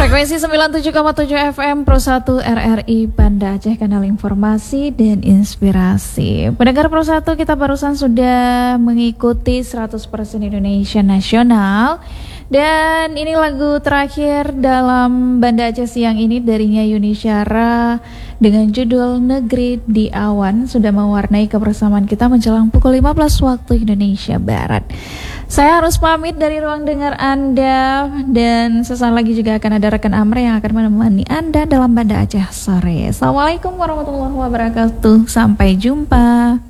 Frekuensi 97,7 FM Pro 1 RRI Banda Aceh, kanal informasi dan inspirasi. Pendengar Pro 1, kita barusan sudah mengikuti 100% Indonesia Nasional. Dan ini lagu terakhir dalam Banda Aceh siang ini darinya Yuni Syara dengan judul Negeri di Awan sudah mewarnai kebersamaan kita menjelang pukul 15 waktu Indonesia Barat. Saya harus pamit dari ruang dengar Anda dan sesaat lagi juga akan ada rekan Amre yang akan menemani Anda dalam Banda Aceh sore. Assalamualaikum warahmatullahi wabarakatuh. Sampai jumpa.